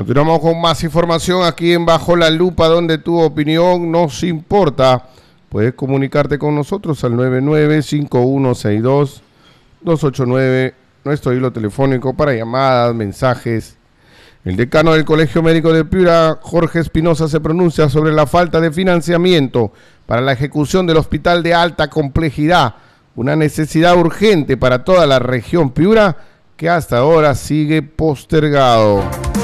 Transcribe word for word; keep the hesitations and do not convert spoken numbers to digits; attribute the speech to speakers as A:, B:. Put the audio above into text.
A: Continuamos con más información aquí en Bajo la Lupa, donde tu opinión nos importa. Puedes comunicarte con nosotros al nueve nueve cinco uno seis dos dos ocho nueve, nuestro hilo telefónico para llamadas, mensajes. El decano del Colegio Médico de Piura, Jorge Espinosa, se pronuncia sobre la falta de financiamiento para la ejecución del hospital de alta complejidad, una necesidad urgente para toda la región Piura que hasta ahora sigue postergado.